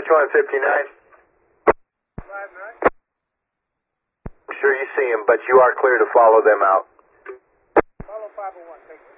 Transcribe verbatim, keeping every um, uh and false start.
one fifty-nine. five nine. I'm sure you see him, but you are clear to follow them out. Follow five oh one, thank you.